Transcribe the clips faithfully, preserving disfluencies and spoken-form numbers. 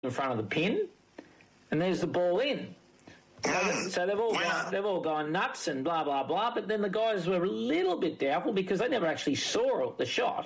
in front of the pin, and there's the ball in. So, so they've all gone, they've all gone nuts and blah blah blah. But then the guys were a little bit doubtful because they never actually saw the shot.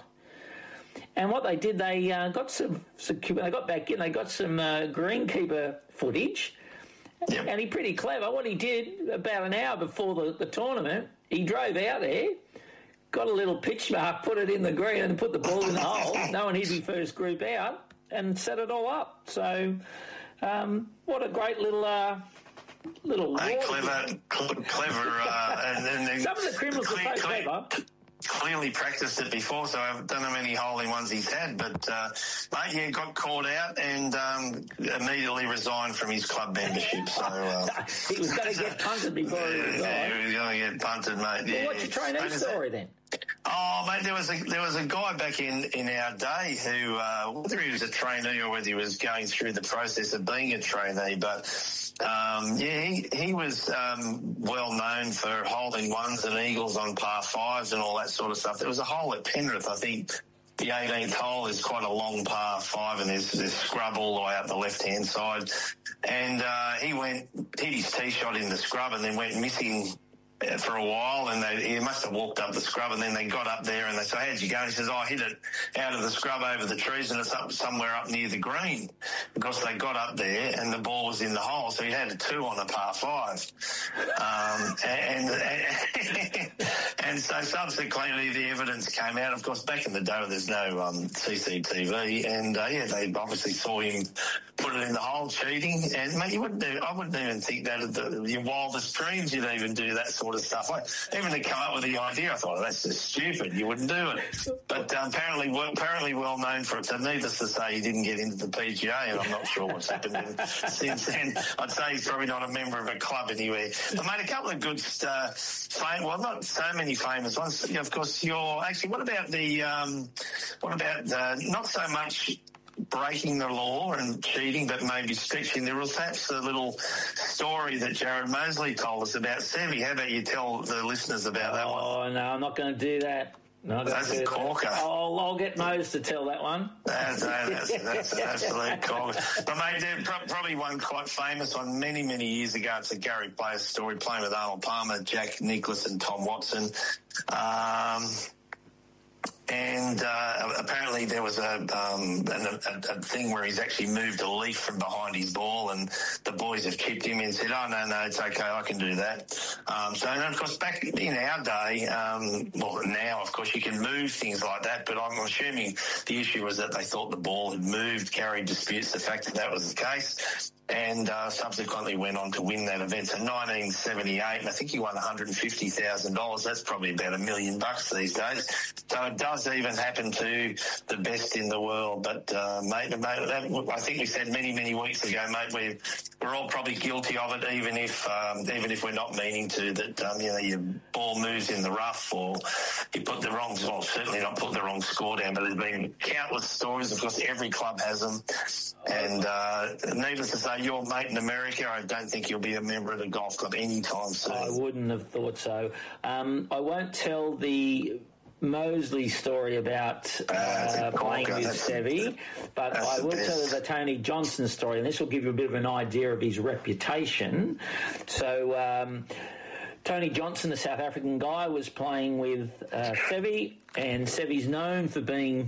And what they did, they uh, got some, some. They got back in. They got some uh, greenkeeper footage, yep. And he pretty clever. What he did about an hour before the, the tournament, he drove out there, got a little pitch mark, put it in the green, and put the ball in the hole. No one hit his first group out, and set it all up. So, um, what a great little. Uh, Little hey, clever, cl- clever, uh, and then some of the criminals cle- are so cle- clever. Clearly practiced it before, so I don't know how many hole-in ones he's had. But uh, mate, yeah, got caught out and um, immediately resigned from his club membership. So uh, he was going to get punted before he resigned. Yeah, he was going to get punted, mate. Well, yeah, what's your trainee mate, story then? Oh, mate, there was a there was a guy back in, in our day who, uh, whether he was a trainee or whether he was going through the process of being a trainee, but um, yeah, he, he was um, well known for holding ones and eagles on par fives and all that sort of stuff. There was a hole at Penrith, I think. The eighteenth hole is quite a long par five, and there's this scrub all the way up the left-hand side. And uh, he went, hit his tee shot in the scrub and then went missing for a while, and they, he must have walked up the scrub, and then they got up there and they said, how'd you go? And he says, oh, I hit it out of the scrub over the trees and it's up somewhere up near the green, because they got up there and the ball was in the hole, so he had a two on a par five. Um, and, and, and so subsequently the evidence came out. Of course, back in the day there's no um, C C T V, and uh, yeah, they obviously saw him put it in the hole cheating, and mate, you wouldn't do, I wouldn't even think that at the, your wildest dreams you'd even do that sort of stuff. I, even to come up with the idea, I thought, oh, that's just stupid. You wouldn't do it. But um, apparently, well, apparently well known for it. So needless to say, he didn't get into the P G A, and I'm not sure what's happened since then. I'd say he's probably not a member of a club anywhere. But made a couple of good, uh, fame, well, not so many famous ones. Yeah, of course, you're actually. What about the? Um, what about uh, not so much breaking the law and cheating, but maybe stretching the rules? Perhaps the little story that Jared Mosley told us about Sevi. How about you tell the listeners about that one? Oh, no, I'm not going to do that. No, that's a corker. I'll, I'll get Mose to tell that one. That's, that's, that's an absolute corker. But, mate, there's probably one quite famous one many, many years ago. It's a Gary Player story, playing with Arnold Palmer, Jack Nicklaus and Tom Watson. Um... And uh, apparently there was a, um, a, a thing where he's actually moved a leaf from behind his ball, and the boys have chipped him and said, oh, no, no, it's okay, I can do that. Um, so, and of course, back in our day, um, well, now, of course, you can move things like that, but I'm assuming the issue was that they thought the ball had moved. Gary disputes the fact that that was the case, and uh, subsequently went on to win that event in nineteen seventy-eight, and I think he won one hundred fifty thousand dollars. That's probably about a million bucks these days. So it does even happen to the best in the world. But, uh, mate, mate that, I think we said many, many weeks ago, mate, we're, we're all probably guilty of it, even if um, even if we're not meaning to, that, um, you know, your ball moves in the rough, or you put the wrong, well, certainly not put the wrong score down, but there's been countless stories. Of course, every club has them. And uh, needless to say, your mate in America, I don't think you'll be a member of the golf club anytime soon. I wouldn't have thought so. Um, I won't tell the Mosley story about uh, playing with Sevi, but I will tell you the Tony Johnson story, and this will give you a bit of an idea of his reputation. So um, Tony Johnson, the South African guy, was playing with uh, Sevi, and Sevi's known for being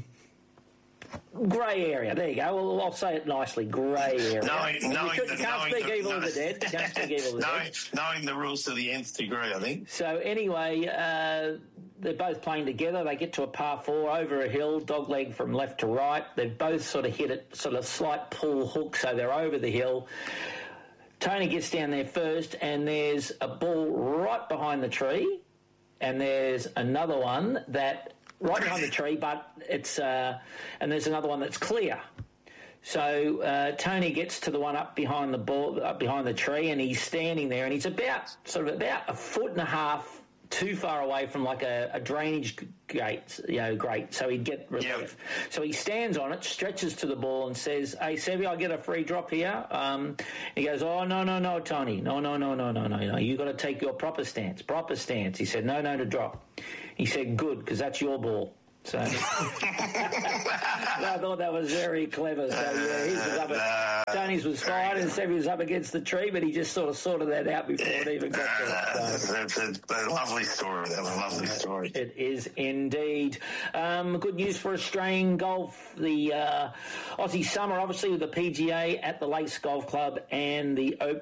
grey area. There you go. Well, I'll say it nicely. Grey area. Knowing, knowing you, the, you can't knowing speak the, evil no, of the dead. You can't speak evil of the knowing, dead. Knowing the rules to the nth degree, I think. So anyway, uh, they're both playing together. They get to a par four over a hill, dogleg from left to right. They've both sort of hit it, sort of slight pull hook, so they're over the hill. Tony gets down there first, and there's a ball right behind the tree, and there's another one that right behind the tree, but it's uh, and there's another one that's clear. So uh, Tony gets to the one up behind the ball, up behind the tree, and he's standing there, and he's about sort of about a foot and a half too far away from like a, a drainage gate, you know, grate, so he'd get relief. Yep. So he stands on it, stretches to the ball, and says, "Hey, Sevi, I get a free drop here." Um, he goes, "Oh no, no, no, Tony, no, no, no, no, no, no, no. You got to take your proper stance, proper stance." He said, "No, no, to drop." He said, "Good, because that's your ball." So I thought that was very clever. So yeah, his was up at, Tony's was fine, and Sevi was up against the tree, but he just sort of sorted that out before it even got there. So. That's a, a lovely story. That was a lovely story. It is indeed. Um, good news for Australian golf. The uh, Aussie Summer, obviously, with the P G A at the Lakes Golf Club and the Open.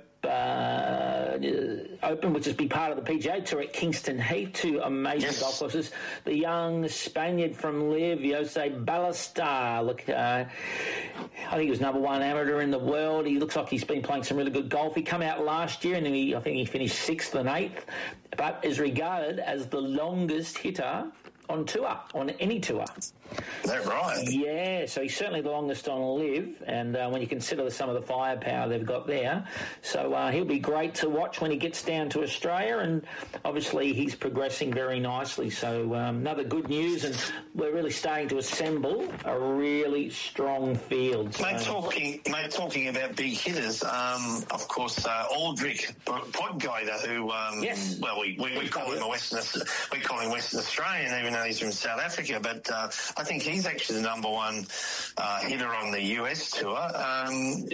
Uh, Open, which has been part of the P G A Tour at Kingston Heath, two amazing yes. golf courses. The young Spaniard from Liv, Jose Ballester, look, uh, I think he was number one amateur in the world. He looks like he's been playing some really good golf. He came out last year and he, I think he finished sixth and eighth, but is regarded as the longest hitter on tour, on any tour. Is that right? Yeah, so he's certainly the longest on Live, and uh, when you consider some of the firepower they've got there, so uh, he'll be great to watch when he gets down to Australia, and obviously he's progressing very nicely. So um, another good news, and we're really starting to assemble a really strong field. So. Mate, talking, mate, talking about big hitters, um, of course, uh, Aldrich Podgater, who, um, yes. well, we, we, we call him a Western, we call him Western Australian, even though he's from South Africa, but uh, I think he's actually the number one uh, hitter on the U S tour. Um,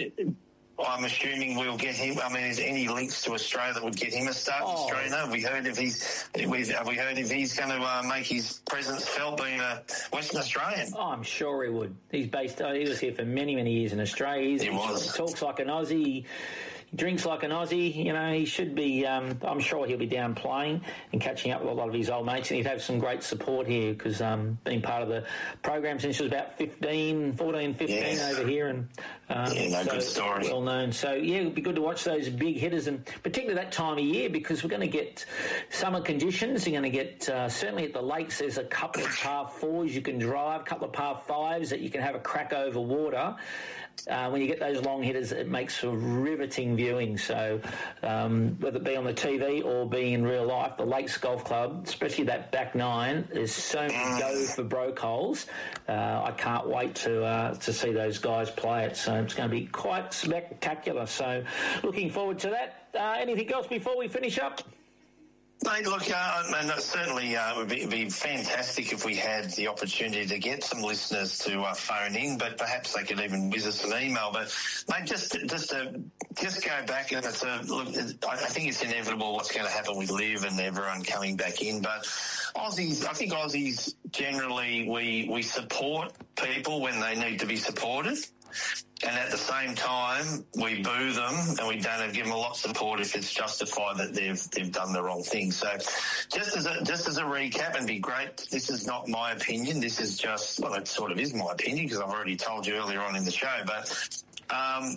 I'm assuming we'll get him. I mean, is there any links to Australia that would get him a start oh. in Australia? Have we heard if he's? Have we heard if he's going to uh, make his presence felt being a Western Australian? Oh, I'm sure he would. He's based. Oh, he was here for many, many years in Australia. He's, he was. He talks like an Aussie. Drinks like an Aussie, you know, he should be, um, I'm sure he'll be down playing and catching up with a lot of his old mates, and he'd have some great support here because um, being part of the program since he was about fifteen, fourteen, fifteen yes. over here, and um, yeah, no, so good story. Well known. So, yeah, it would be good to watch those big hitters, and particularly that time of year because we're going to get summer conditions. You're going to get, uh, certainly at the lakes, there's a couple of par fours you can drive, a couple of par fives that you can have a crack over water. Uh, when you get those long hitters, it makes for riveting viewing. So um, whether it be on the T V or be in real life, the Lakes Golf Club, especially that back nine, there's so many go for broke holes. Uh, I can't wait to uh, to see those guys play it. So it's going to be quite spectacular. So looking forward to that. Uh, anything else before we finish up? Mate, look, uh, and certainly uh, it would be, it'd be fantastic if we had the opportunity to get some listeners to uh, phone in, but perhaps they could even whiz us an email. But, mate, just just to just go back, and it's a, look, I think it's inevitable what's going to happen with Liv and everyone coming back in. But Aussies, I think Aussies generally, we, we support people when they need to be supported. And at the same time, we boo them and we don't give them a lot of support if it's justified that they've they've done the wrong thing. So just as a, just as a recap, and be great, this is not my opinion. This is just, well, it sort of is my opinion because I've already told you earlier on in the show. But um,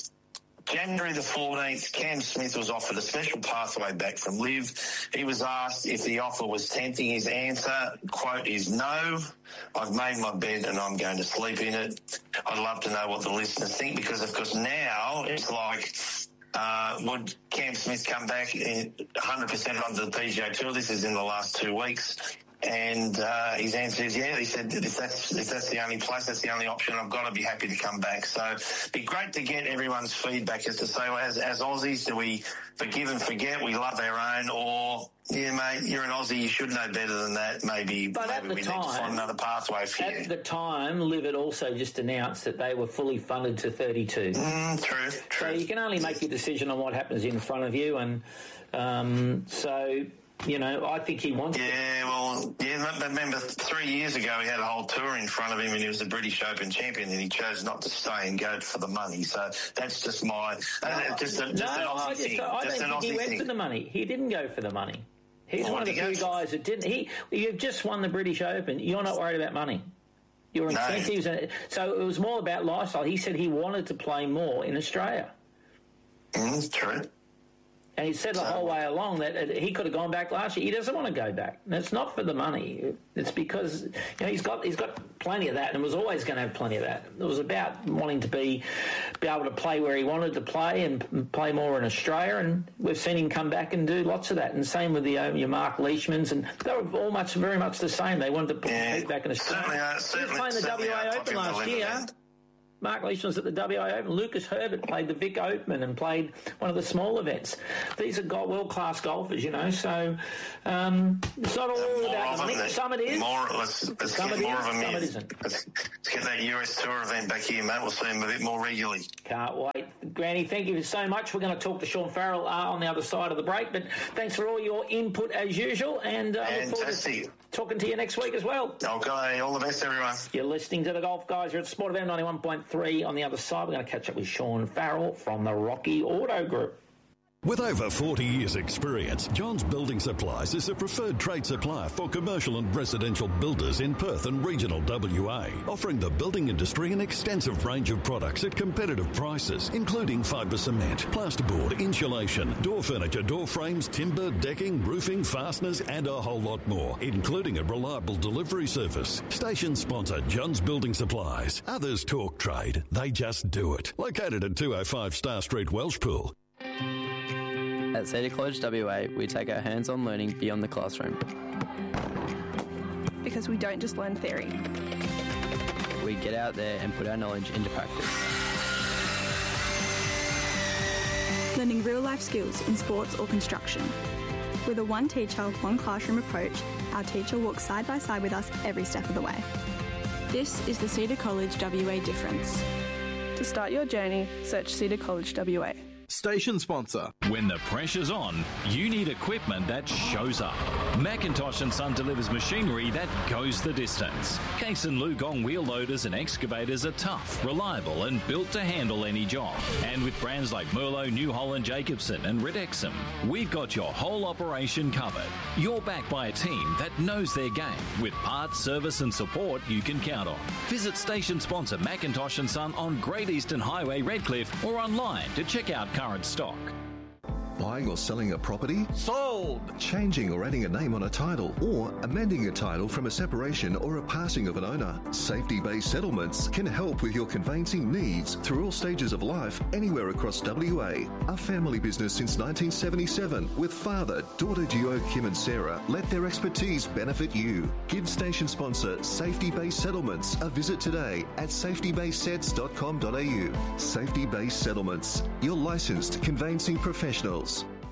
January the fourteenth, Cam Smith was offered a special pathway back from Liv. He was asked if the offer was tempting. His answer, quote, is no. I've made my bed and I'm going to sleep in it. I'd love to know what the listeners think because, of course, now it's like, uh, would Cam Smith come back in one hundred percent onto the P G A Tour? This is in the last two weeks. And uh, his answer is, yeah, he said, if that's, if that's the only place, that's the only option, I've got to be happy to come back. So it'd be great to get everyone's feedback as to say, well, as, as Aussies, do we forgive and forget, we love our own, or, yeah, mate, you're an Aussie, you should know better than that, maybe, but maybe we time, need to find another pathway for you. At the time, Liv had also just announced that they were fully funded to thirty-two. Mm, true, true. So you can only make your decision on what happens in front of you, and um, so... You know, I think he wants Yeah, to. well, yeah, remember three years ago he had a whole tour in front of him and he was the British Open champion and he chose not to stay and go for the money. So that's just my, uh, just, a, just no, an Aussie I, just, thing. I just don't an think he Aussie went thing. for the money. He didn't go for the money. He's well, one of the few guys that didn't. He, You've just won the British Open. You're not worried about money. Your incentives. No. So it was more about lifestyle. He said he wanted to play more in Australia. Mm, true. And he said the whole way along that he could have gone back last year. He doesn't want to go back. And it's not for the money. It's because you know he's got he's got plenty of that, and was always going to have plenty of that. It was about wanting to be be able to play where he wanted to play and play more in Australia. And we've seen him come back and do lots of that. And same with the um, your Mark Leishmans, and they were all much very much the same. They wanted to put yeah, back in Australia. Certainly, uh, certainly, he was playing the W A Open last year. Event. Mark Leishman was at the W A Open. Lucas Herbert played the Vic Open and played one of the small events. These are world-class golfers, you know, so um, it's not all more about the money. It, some it is. More, let's let's some get it more is, of them some in. it isn't. Let's, let's get that U S Tour event back here, mate. We'll see them a bit more regularly. Can't wait. Granny, thank you so much. We're going to talk to Sean Farrell uh, on the other side of the break, but thanks for all your input as usual, and uh, look forward to talking to you next week as well. Okay, all the best, everyone. You're listening to the Golf Guys here at Sport F M ninety-one point three. On the other side, we're going to catch up with Sean Farrell from the Rocky Auto Group. With over forty years' experience, Johns Building Supplies is a preferred trade supplier for commercial and residential builders in Perth and regional W A, offering the building industry an extensive range of products at competitive prices, including fibre cement, plasterboard, insulation, door furniture, door frames, timber, decking, roofing, fasteners, and a whole lot more, including a reliable delivery service. Station sponsor Johns Building Supplies. Others talk trade, they just do it. Located at two oh five Star Street, Welshpool. At Cedar College W A, we take our hands-on learning beyond the classroom. Because we don't just learn theory. We get out there and put our knowledge into practice. Learning real-life skills in sports or construction. With a one teacher, one classroom approach, our teacher walks side by side with us every step of the way. This is the Cedar College W A difference. To start your journey, search Cedar College W A. Station sponsor. When the pressure's on, you need equipment that shows up. Macintosh and Son delivers machinery that goes the distance. Case and Lugong wheel loaders and excavators are tough, reliable and built to handle any job. And with brands like Merlot, New Holland, Jacobson and Redexum, we've got your whole operation covered. You're backed by a team that knows their game with parts, service and support you can count on. Visit station sponsor Macintosh and Son on Great Eastern Highway, Redcliffe, or online to check out current stock. Buying or selling a property? Sold! Changing or adding a name on a title, or amending a title from a separation or a passing of an owner. Safety-based settlements can help with your conveyancing needs through all stages of life, anywhere across W A. A family business since nineteen seventy-seven, with father, daughter duo Kim and Sarah, let their expertise benefit you. Give station sponsor Safety-Based Settlements a visit today at safety based sets dot com dot a u. Safety-Based Settlements, your licensed conveyancing professionals.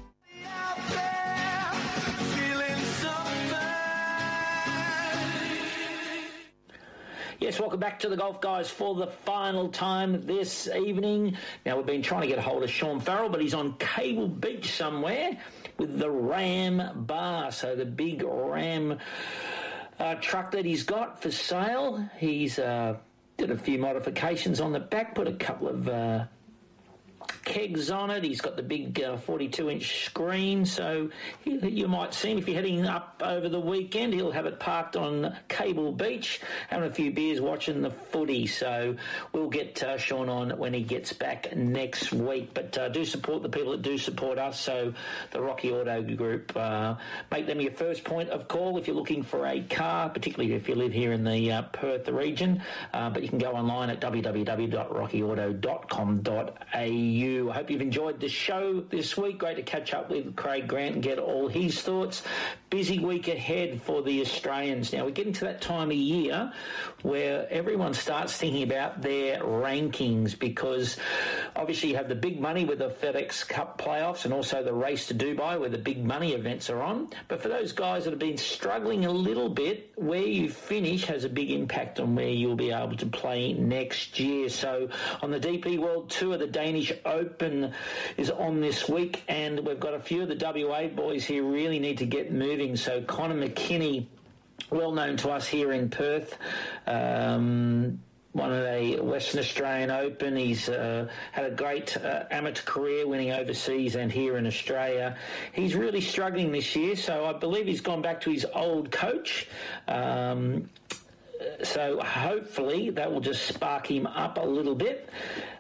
Yes, welcome back to the Golf Guys for the final time this evening. Now, we've been trying to get a hold of Sean Farrell, but he's on Cable Beach somewhere with the Ram Bar. So the big Ram uh, truck that he's got for sale. He's uh, did a few modifications on the back, put a couple of uh, kegs on it. He's got the big uh, forty-two inch screen, so he, you might see him if you're heading up over the weekend. He'll have it parked on Cable Beach, having a few beers, watching the footy. So we'll get uh, Sean on when he gets back next week. But uh, do support the people that do support us. So the Rocky Auto Group, uh, make them your first point of call if you're looking for a car, particularly if you live here in the uh, Perth region. Uh, but you can go online at w w w dot rocky auto dot com dot a u. I hope you've enjoyed the show this week. Great to catch up with Craig Grant and get all his thoughts. Busy week ahead for the Australians. Now, we're getting to that time of year where everyone starts thinking about their rankings, because obviously you have the big money with the FedEx Cup playoffs and also the race to Dubai where the big money events are on. But for those guys that have been struggling a little bit, where you finish has a big impact on where you'll be able to play next year. So on the D P World Tour, the Danish Open is on this week, and we've got a few of the W A boys here really need to get moving. So Connor McKinney, well known to us here in Perth, um, won a Western Australian Open. He's uh, had a great uh, amateur career winning overseas and here in Australia. He's really struggling this year, so I believe he's gone back to his old coach. Um, so hopefully that will just spark him up a little bit.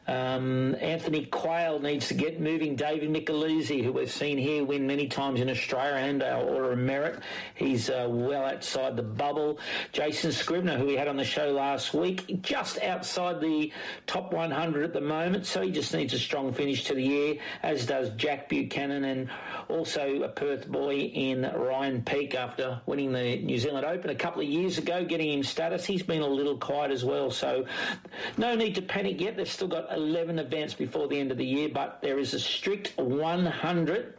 Um, Anthony Quayle needs to get moving. David Micheluzzi, who we've seen here win many times in Australia and our Order of Merit. He's uh, well outside the bubble. Jason Scribner, who we had on the show last week, just outside the top one hundred at the moment, so he just needs a strong finish to the year, as does Jack Buchanan, and also a Perth boy in Ryan Peake after winning the New Zealand Open a couple of years ago, getting him status. He's been a little quiet as well, so no need to panic yet. They've still got eleven events before the end of the year, but there is a strict one hundred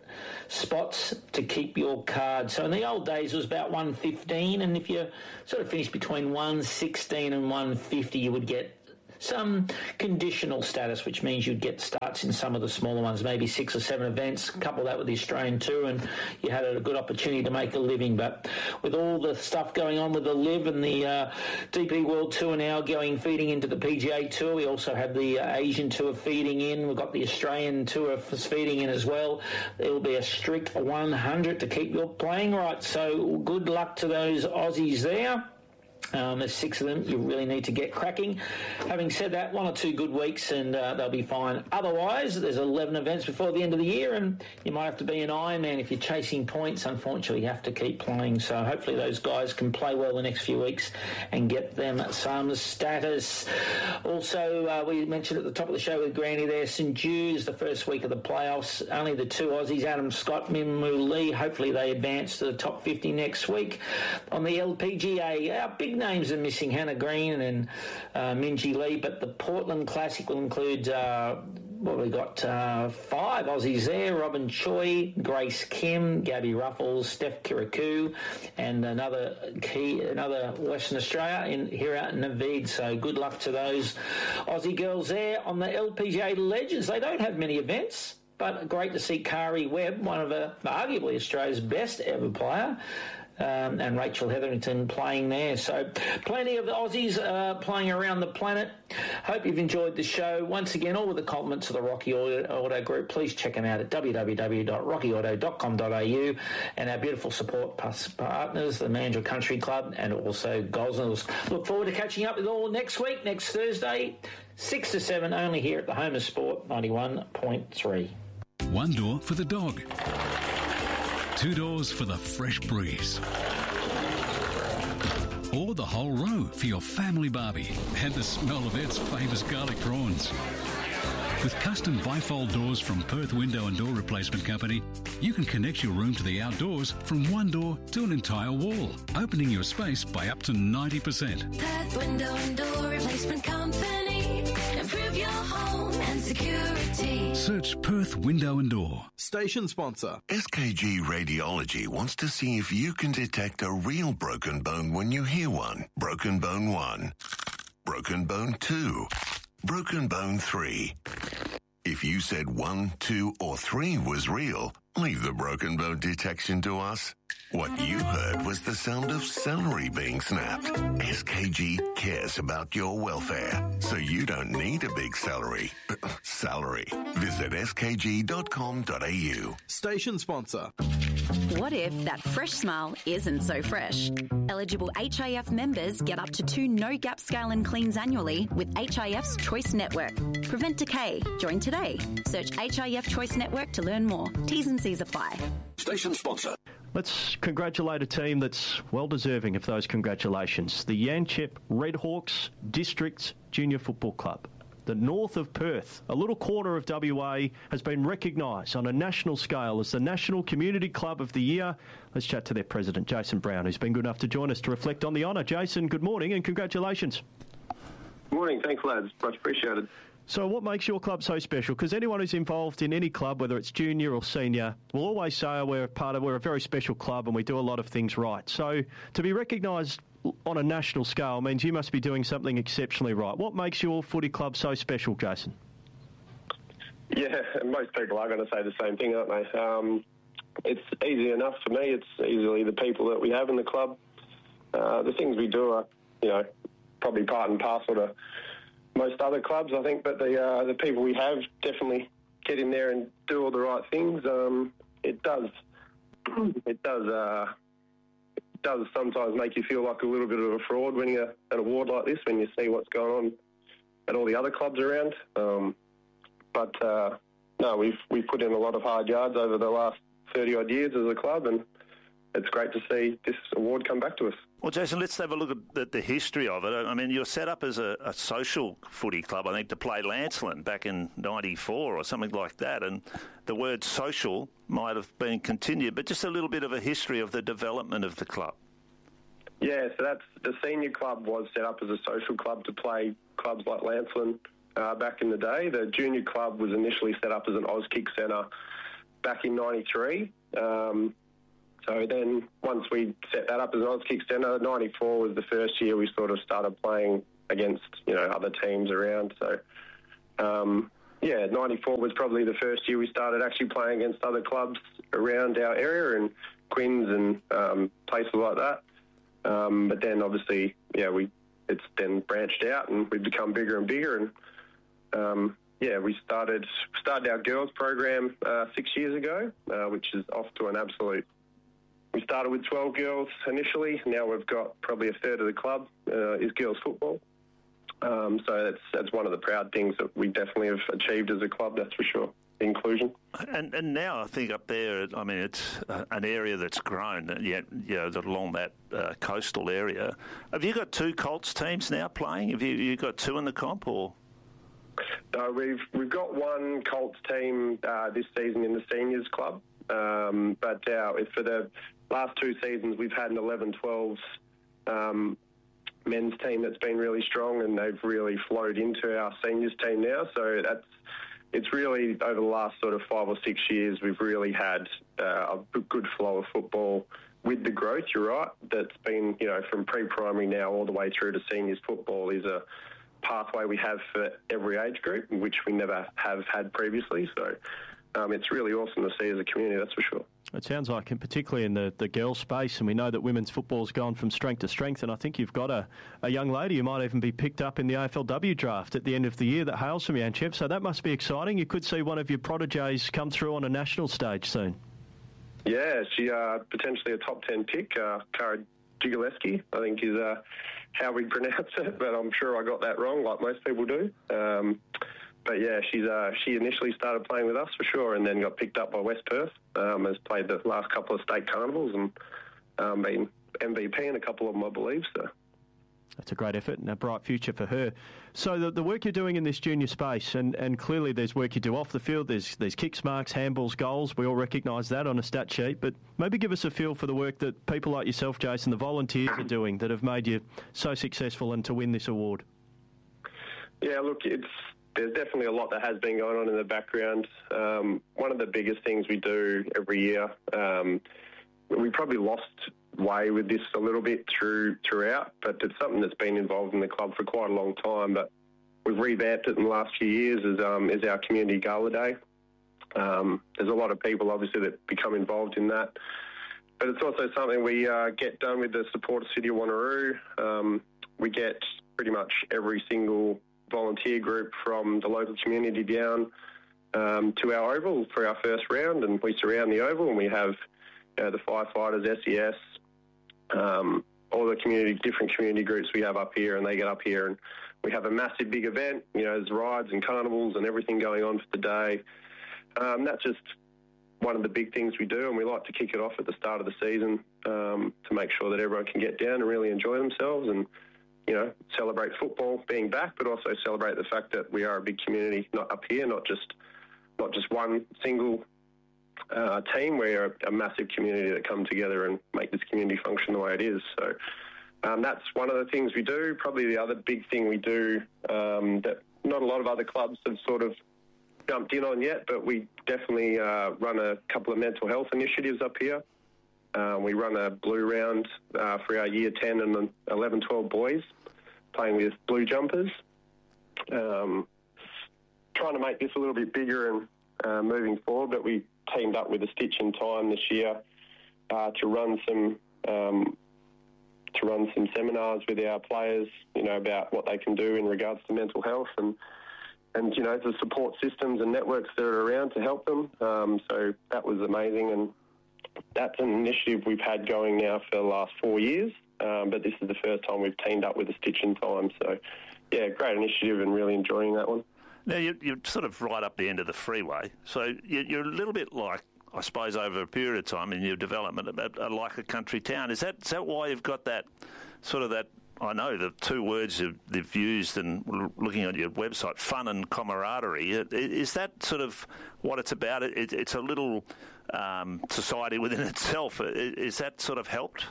spots to keep your card. So in the old days it was about one fifteen, and if you sort of finished between one sixteen and one fifty, you would get some conditional status, which means you'd get starts in some of the smaller ones, maybe six or seven events. Couple that with the Australian Tour, and you had a good opportunity to make a living. But with all the stuff going on with the Live and the uh, D P World Tour now going feeding into the P G A Tour, we also have the uh, Asian Tour feeding in. We've got the Australian Tour feeding in as well. There will be a strict one hundred to keep your playing right. So good luck to those Aussies there. Um, there's six of them. You really need to get cracking. Having said that, one or two good weeks and uh, they'll be fine. Otherwise, there's eleven events before the end of the year, and you might have to be an Ironman if you're chasing points. Unfortunately, you have to keep playing. So hopefully those guys can play well the next few weeks and get them some status. Also, uh, we mentioned at the top of the show with Granny there, St Jude's, the first week of the playoffs. Only the two Aussies, Adam Scott, Minwoo Lee. Hopefully they advance to the top fifty next week. On the L P G A, our big names are missing, Hannah Green and uh, Minjee Lee, but the Portland Classic will include, uh, what have we got, uh, five Aussies there: Robin Choi, Grace Kim, Gabby Ruffles, Steph Kirikou, and another key, another Western Australia in here out in Naveed. So good luck to those Aussie girls there. On the L P G A Legends, they don't have many events, but great to see Kari Webb, one of the, arguably Australia's best ever player, Um, and Rachel Hetherington playing there. So plenty of the Aussies uh, playing around the planet. Hope you've enjoyed the show. Once again, all with the compliments of the Rocky Auto, Auto Group. Please check them out at w w w dot rocky auto dot com dot a u, and our beautiful support partners, the Mandurah Country Club and also Gosnells. Look forward to catching up with all next week, next Thursday, six to seven, only here at the Home of Sport ninety-one point three. One door for the dog. Two doors for the fresh breeze. Or the whole row for your family barbie and the smell of its famous garlic prawns. With custom bifold doors from Perth Window and Door Replacement Company, you can connect your room to the outdoors from one door to an entire wall, opening your space by up to ninety percent. Perth Window and Door Replacement Company. Improve your home and security. Search Perth Window and Door. Station sponsor. S K G Radiology wants to see if you can detect a real broken bone when you hear one. Broken bone one. Broken bone two. Broken bone three. If you said one, two, or three was real, leave the broken bone detection to us. What you heard was the sound of celery being snapped. S K G cares about your welfare, so you don't need a big celery. Salary. Visit s k g dot com dot a u. Station sponsor. What if that fresh smile isn't so fresh? Eligible H I F members get up to two no-gap scale and cleans annually with H I F's Choice Network. Prevent decay. Join today. Search H I F Choice Network to learn more. T's and C's apply. Station sponsor. Let's congratulate a team that's well deserving of those congratulations. The Yanchep Redhawks Districts Junior Football Club. The north of Perth, a little corner of W A, has been recognised on a national scale as the National Community Club of the Year. Let's chat to their president, Jason Brown, who's been good enough to join us to reflect on the honour. Jason, good morning and congratulations. Good morning. Thanks, lads. Much appreciated. So what makes your club so special? Because anyone who's involved in any club, whether it's junior or senior, will always say we're a part of, we're a very special club and we do a lot of things right. So to be recognised on a national scale means you must be doing something exceptionally right. What makes your footy club so special, Jason? Yeah, most people are going to say the same thing, aren't they? Um, it's easy enough for me. It's easily the people that we have in the club. Uh, the things we do are, you know, probably part and parcel to most other clubs, I think, but the uh, the people we have definitely get in there and do all the right things. Um, it does, it does, uh, it does sometimes make you feel like a little bit of a fraud winning a, an award like this when you see what's going on at all the other clubs around. Um, but uh, no, we've we've put in a lot of hard yards over the last thirty odd years as a club, and it's great to see this award come back to us. Well, Jason, let's have a look at the, the history of it. I mean, you're set up as a, a social footy club, I think, to play Lancelin back in ninety-four or something like that, and the word social might have been continued, but just a little bit of a history of the development of the club. Yeah, so that's the senior club was set up as a social club to play clubs like Lancelin uh, back in the day. The junior club was initially set up as an Auskick centre back in ninety-three. Um, So then once we set that up as an Auskick centre, ninety-four was the first year we sort of started playing against, you know, other teams around. So, um, yeah, ninety-four was probably the first year we started actually playing against other clubs around our area and Quinns and um, places like that. Um, but then obviously, yeah, we it's then branched out and we've become bigger and bigger. And, um, yeah, we started, started our girls program uh, six years ago, uh, which is off to an absolute... We started with twelve girls initially. Now we've got probably a third of the club uh, is girls football. Um, so that's that's one of the proud things that we definitely have achieved as a club, that's for sure, inclusion. And and now I think up there, I mean, it's uh, an area that's grown, yet, you know, along that uh, coastal area. Have you got two Colts teams now playing? Have you, you got two in the comp, or...? No, we've, we've got one Colts team uh, this season in the seniors club. Um, but uh, for the last two seasons, we've had an eleven twelves um, men's team that's been really strong, and they've really flowed into our seniors team now. So that's it's really over the last sort of five or six years, we've really had uh, a good flow of football with the growth. You're right. That's been, you know, from pre-primary now all the way through to seniors football is a pathway we have for every age group, which we never have had previously. So. Um, it's really awesome to see as a community, that's for sure. It sounds like, and particularly in the, the girls' space, and we know that women's football's gone from strength to strength, and I think you've got a, a young lady who might even be picked up in the A F L W draft at the end of the year that hails from Yanchep, so that must be exciting. You could see one of your protégés come through on a national stage soon. Yeah, she uh, potentially a top ten pick, uh, Cara Jigaleski, I think is uh, how we pronounce it, but I'm sure I got that wrong, like most people do. Um But yeah, she's uh, she initially started playing with us for sure, and then got picked up by West Perth. Um, has played the last couple of state carnivals and um, been M V P in a couple of them, I believe. So that's a great effort and a bright future for her. So the, the work you're doing in this junior space, and, and clearly there's work you do off the field. There's there's kicks, marks, handballs, goals. We all recognise that on a stat sheet. But maybe give us a feel for the work that people like yourself, Jason, the volunteers are doing that have made you so successful and to win this award. Yeah, look, it's. There's definitely a lot that has been going on in the background. Um, one of the biggest things we do every year, um, we probably lost way with this a little bit through throughout, but it's something that's been involved in the club for quite a long time. But we've revamped it in the last few years as um, is our community gala day. Um, there's a lot of people obviously that become involved in that, but it's also something we uh, get done with the support of City of Wanneroo. Um, we get pretty much every single volunteer group from the local community down um, to our oval for our first round, and we surround the oval and we have you know, the firefighters, S E S, um, all the community, different community groups we have up here, and they get up here and we have a massive big event. You know, there's rides and carnivals and everything going on for the day. Um, that's just one of the big things we do, and we like to kick it off at the start of the season um, to make sure that everyone can get down and really enjoy themselves and you know, celebrate football being back, but also celebrate the fact that we are a big community, not up here, not just not just one single uh, team. We're a, a massive community that come together and make this community function the way it is. So um, that's one of the things we do. Probably the other big thing we do um, that not a lot of other clubs have sort of jumped in on yet, but we definitely uh, run a couple of mental health initiatives up here. Uh, we run a blue round uh, for our year ten and eleven twelve boys, playing with blue jumpers. Um, trying to make this a little bit bigger and uh, moving forward, but we teamed up with a Stitch in Time this year uh, to run some um, to run some seminars with our players, you know, about what they can do in regards to mental health and and you know the support systems and networks that are around to help them. Um, so that was amazing, and that's an initiative we've had going now for the last four years, um, but this is the first time we've teamed up with a Stitch in Time. So, yeah, great initiative and really enjoying that one. Now, you're, you're sort of right up the end of the freeway, so you're a little bit like, I suppose, over a period of time in your development, like a country town. Is that is that why you've got that sort of that, I know the two words you've, you've used and looking at your website, fun and camaraderie. Is that sort of what it's about? It, it's a little um, society within itself. Is that sort of helped?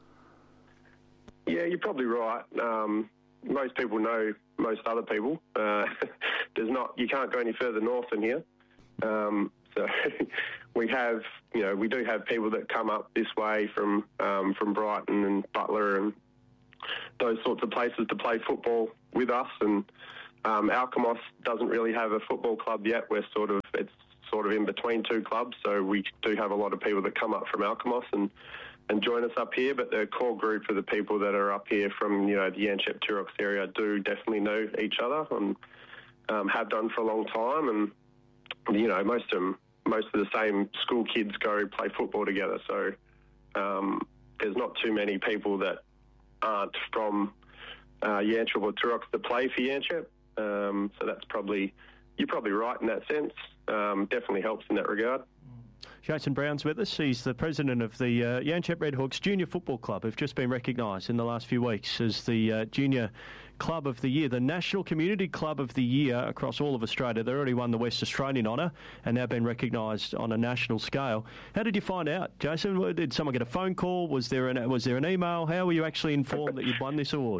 Yeah, you're probably right. Um, most people know most other people. Uh, there's not, you can't go any further north than here. Um, so we have, you know, we do have people that come up this way from um, from Brighton and Butler and those sorts of places to play football with us. And um, Alkimos doesn't really have a football club yet. We're sort of, it's sort of in between two clubs. So we do have a lot of people that come up from Alkimos and, and join us up here. But the core group of the people that are up here from, you know, the Yanchep Turox area do definitely know each other and um, have done for a long time. And, you know, most of them, most of the same school kids go play football together. So um, there's not too many people that aren't from uh, Yanchep or Turox that play for Yanchep. Um, so that's probably, you're probably right in that sense. Um, definitely helps in that regard. Jason Brown's with us. He's the president of the uh, Yanchep Redhawks Junior Football Club, who've just been recognised in the last few weeks as the uh, Junior Club of the Year, the National Community Club of the Year across all of Australia. They already won the West Australian honour and now been recognised on a national scale. How did you find out, Jason? Did someone get a phone call? Was there an, was there an email? How were you actually informed that you'd won this award?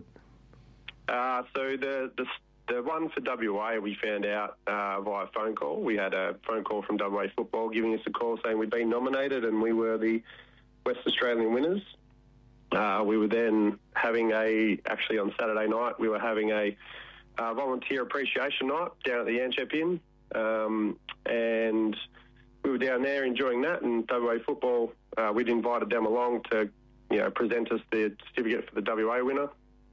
Uh, so the, the the one for W A we found out uh, via phone call. We had a phone call from W A Football giving us a call saying we'd been nominated and we were the West Australian winners. Uh, we were then having a, actually on Saturday night, we were having a uh, volunteer appreciation night down at the Yanchep Inn. Um, and we were down there enjoying that, and W A Football, uh, we'd invited them along to, you know, present us the certificate for the W A winner.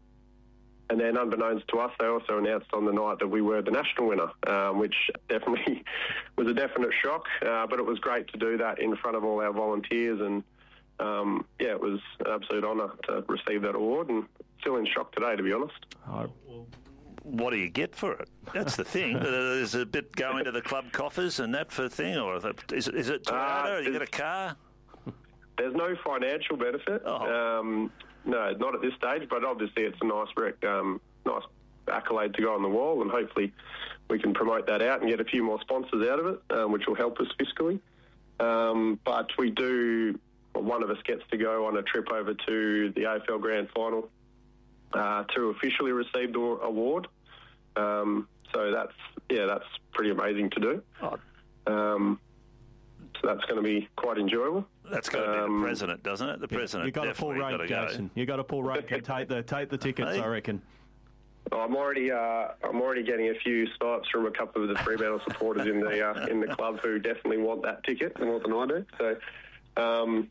And then unbeknownst to us, they also announced on the night that we were the national winner, um, which definitely was a definite shock. Uh, but it was great to do that in front of all our volunteers. And, um, yeah, it was an absolute honour to receive that award, and still in shock today, to be honest. Oh, what do you get for it? That's the thing. There's a bit going to the club coffers and that for thing, or is it, is it Toyota? Uh, you get a car? There's no financial benefit. Oh. Um, no, not at this stage, but obviously it's a nice rec, um, nice accolade to go on the wall, and hopefully we can promote that out and get a few more sponsors out of it, um, which will help us fiscally. Um, but we do, well, one of us gets to go on a trip over to the A F L Grand Final uh, to officially receive the award. Um, so that's, yeah, that's pretty amazing to do. Oh. Um, so that's going to be quite enjoyable. That's got to be um, the president, doesn't it? The yeah, president. You got to pull rank, Jason. You got to pull rank and take the take the tickets. Hey. I reckon. I'm already uh, I'm already getting a few snipes from a couple of the Fremantle supporters in the uh, in the club who definitely want that ticket more than I do. So, um,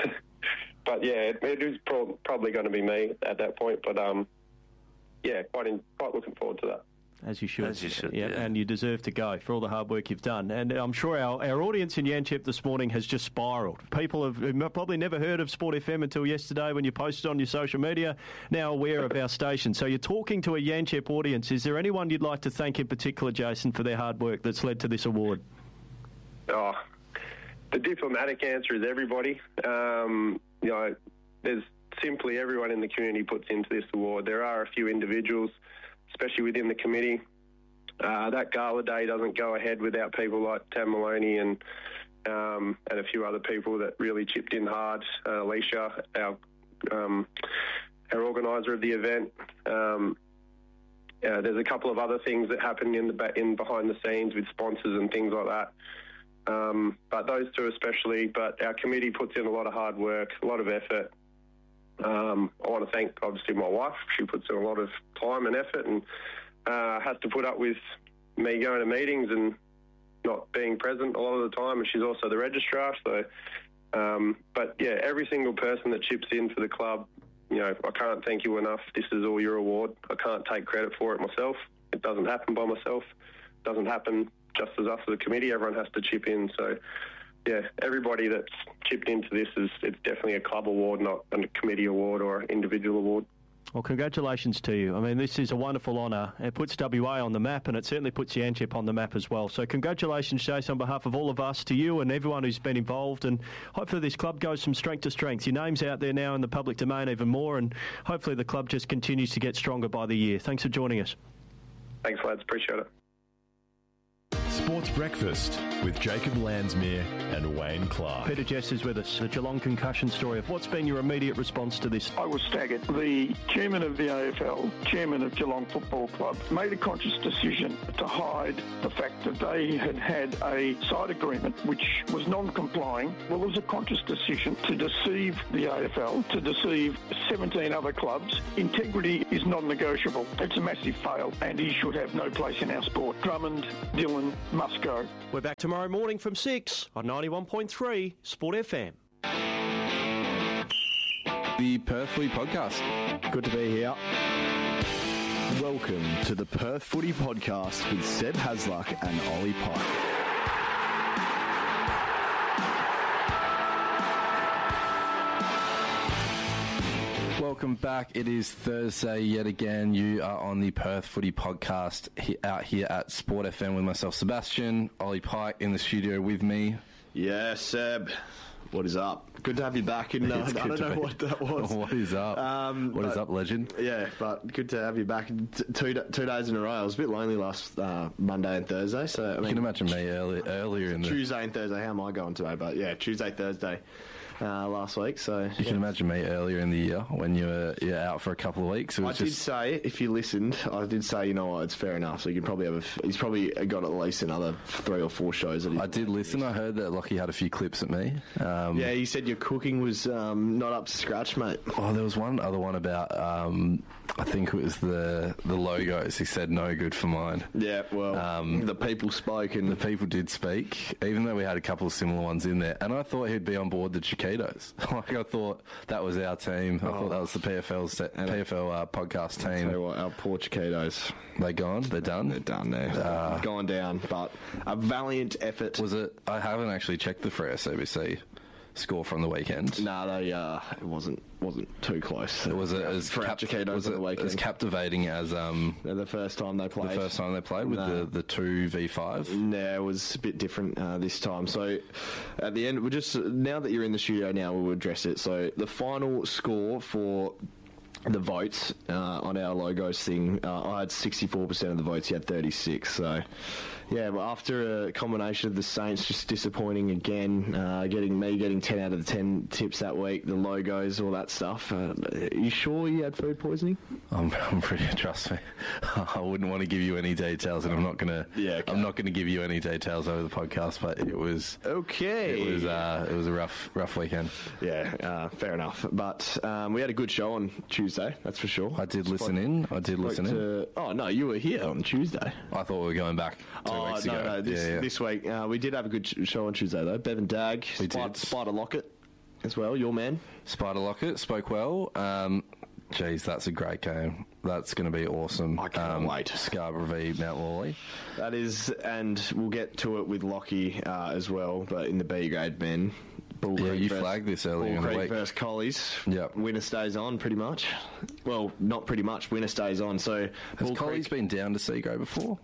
but yeah, it, it is pro- probably going to be me at that point. But um, yeah, quite in, quite looking forward to that. As you should. As you should, yeah, yeah. And you deserve to go for all the hard work you've done. And I'm sure our, our audience in Yanchep this morning has just spiralled. People have, have probably never heard of Sport F M until yesterday when you posted on your social media, now aware of our station. So you're talking to a Yanchep audience. Is there anyone you'd like to thank in particular, Jason, for their hard work that's led to this award? Oh, the diplomatic answer is everybody. Um, you know, there's simply everyone in the community puts into this award. There are a few individuals, especially within the committee. Uh, that gala day doesn't go ahead without people like Tam Maloney and um, and a few other people that really chipped in hard. Uh, Alicia, our um, our organiser of the event. Um, uh, there's a couple of other things that happen in the in behind the scenes with sponsors and things like that. Um, but those two especially. But our committee puts in a lot of hard work, a lot of effort. Um, I want to thank, obviously, my wife. She puts in a lot of time and effort and uh, has to put up with me going to meetings and not being present a lot of the time, and she's also the registrar. So, um, but, yeah, every single person that chips in for the club, you know, I can't thank you enough. This is all your award. I can't take credit for it myself. It doesn't happen by myself. It doesn't happen just as us as a committee. Everyone has to chip in. So, yeah, everybody that's chipped into this, is it's definitely a club award, not a committee award or individual award. Well, congratulations to you. I mean, this is a wonderful honour. It puts W A on the map, and it certainly puts Yanchep on the map as well. So congratulations, Jace, on behalf of all of us, to you and everyone who's been involved. And hopefully this club goes from strength to strength. Your name's out there now in the public domain even more, and hopefully the club just continues to get stronger by the year. Thanks for joining us. Thanks, lads. Appreciate it. Sports Breakfast with Jacob Landsmere and Wayne Clark. Peter Jess is with us. The Geelong concussion story. Of what's been your immediate response to this? I was staggered. The chairman of the A F L, chairman of Geelong Football Club, made a conscious decision to hide the fact that they had had a side agreement which was non-complying. Well, it was a conscious decision to deceive the A F L, to deceive seventeen other clubs. Integrity is non-negotiable. It's a massive fail, and he should have no place in our sport. Drummond, Dillon, must go. We're back tomorrow morning from six on ninety-one point three Sport F M. The Perth Footy Podcast. Good to be here. Welcome to the Perth Footy Podcast with Seb Hasluck and Ollie Pike. Welcome back. It is Thursday yet again. You are on the Perth Footy Podcast he, out here at Sport F M with myself, Sebastian, Ollie Pike in the studio with me. Yeah, Seb. What is up? Good to have you back. In, uh, I don't know be. what that was. What is up? Um, what is up, legend? Yeah, but good to have you back. T- two two days in a row. I was a bit lonely last uh, Monday and Thursday. So I you mean, can imagine me early, earlier in the Tuesday and Thursday. How am I going today? But yeah, Tuesday, Thursday. Uh, last week, so you yeah. can imagine me earlier in the year when you were you're out for a couple of weeks. It was I just... did say, if you listened, I did say, you know what, it's fair enough. So you can probably have. A, he's probably got at least another three or four shows. That I did listen. I heard that Lockie had a few clips at me. Um, yeah, he said your cooking was um, not up to scratch, mate. Oh, there was one other one about. Um, I think it was the the logos. He said no good for mine. Yeah, well, um, the people spoke, and the people did speak, even though we had a couple of similar ones in there. And I thought he'd be on board the Chiquitos. Like I thought that was our team. I oh. thought that was the P F L's te- P F L uh, podcast team. I'll tell you what, our poor Chiquitos. They gone? They're done? They're done. They're uh, gone down. But a valiant effort. Was it? I haven't actually checked the Freo C B C score from the weekend. No, nah, they uh, it wasn't wasn't too close. It was it as for cap- was it as captivating as um yeah, the first time they played. The first time they played with no. the the two v five. Yeah, it was a bit different uh, this time. So at the end, we just now that you're in the studio now, we'll address it. So the final score for the votes uh, on our logos thing, uh, I had sixty-four percent of the votes. You had thirty-six. So. Yeah, but after a combination of the Saints just disappointing again, uh, getting me getting ten out of the ten tips that week, the logos, all that stuff. Uh, are you sure you had food poisoning? I'm, I'm pretty. Trust me, I wouldn't want to give you any details, and I'm not gonna. Yeah, okay. I'm not gonna give you any details over the podcast. But it was okay. It was. Uh, it was a rough, rough weekend. Yeah, uh, fair enough. But um, we had a good show on Tuesday. That's for sure. I did Spoke, listen in. I did listen to, in. Oh no, you were here on Tuesday. I thought we were going back. Two oh weeks no, ago. no, this, yeah, yeah. this week uh, we did have a good show on Tuesday though. Bevan Dag, we Spider, did. Spider Lockett as well. Your man, Spider Lockett spoke well. Um, geez, that's a great game. That's going to be awesome. I can't um, wait. Scarborough v Mount Lawley. That is, and we'll get to it with Lockie uh, as well. But in the B grade men. Bull yeah, Creek you versus, flagged this earlier Bull in the Creek week. versus Collies. Yep. Winner stays on, pretty much. Well, not pretty much. Winner stays on. So has Bull Collies Creek, been down to C grade before?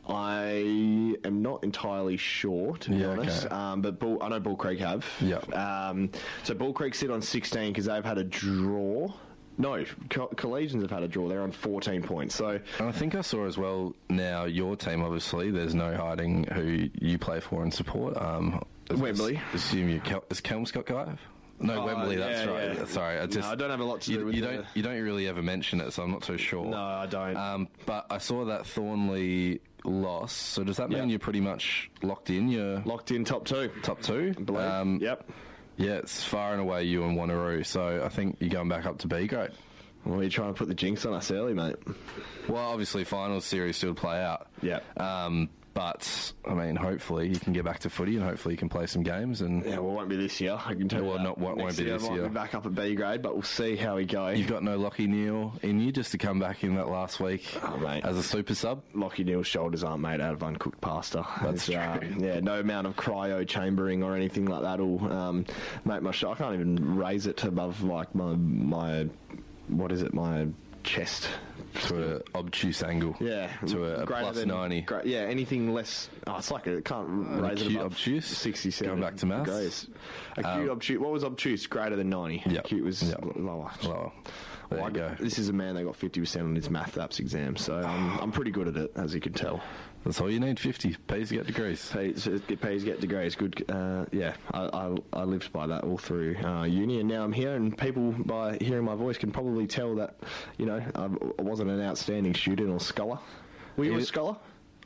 I am not entirely sure, to be yeah, honest. Okay. Um, but Bull, I know Bull Creek have. Yeah. Um, so Bull Creek sit on sixteen because they've had a draw. No, Co- Collegians have had a draw. They're on fourteen points. So, and I think I saw as well. Now your team, obviously, there's no hiding who you play for and support. Um, Wembley. Assume you Kel- is Kelmscott go have? No, oh, Wembley. Yeah, that's right. Yeah. Sorry, I just no, I don't have a lot to you, do with you the... don't. You don't really ever mention it, so I'm not too sure. No, I don't. Um, but I saw that Thornley loss. So does that mean yep. you're pretty much locked in? You're locked in top two. Top two. I believe. Um, yep. Yeah, it's far and away you and Wanneroo. So I think you're going back up to B grade. Well, you're trying to put the jinx on us early, mate. Well, obviously, finals series still play out. Yeah. Um, but, I mean, hopefully you can get back to footy and hopefully you can play some games. And yeah, well, it won't be this year. I can tell well, you that. Not, won't, won't be year, this I might year. Be back up at B grade, but we'll see how we go. You've got no Lockie Neal in you just to come back in that last week oh, mate. as a super sub? Lockie Neal's shoulders aren't made out of uncooked pasta. That's true. Uh, yeah, no amount of cryo chambering or anything like that will um, make my shot. I can't even raise it above, like, my, my what is it, my... chest. To an obtuse angle. Yeah. To a, a Greater plus than- ninety. Gra- yeah, anything less... Oh, it's like it can't An raise it acute above obtuse? sixty-seven Going back to maths? degrees. Acute Um, obtuse... What was obtuse? Greater than ninety. Yep. Acute was Yep. lower. Lower. There Well, you I go. got- This is a man that got fifty percent on his math apps exam, so I'm, I'm pretty good at it, as you can tell. That's all you need, fifty. Pays to get degrees. Pays, it pays to get degrees. Good. Uh, yeah, I, I, I lived by that all through uh, uni, and now I'm here, and people, by hearing my voice, can probably tell that, you know, I wasn't an outstanding student or scholar. Were you a It- scholar?